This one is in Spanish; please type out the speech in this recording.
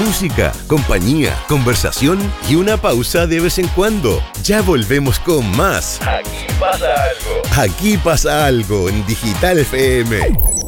música, compañía, conversación y una pausa de vez en cuando. Ya volvemos con más. Aquí pasa algo. Aquí pasa algo en Digital FM.